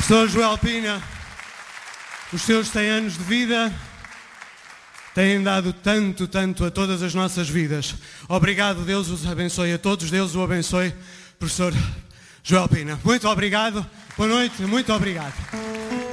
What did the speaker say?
Professor Joel Pina, os seus 100 anos de vida têm dado tanto, tanto a todas as nossas vidas. Obrigado, Deus os abençoe a todos, Deus o abençoe, professor Joel Pina. Muito obrigado, boa noite, muito obrigado.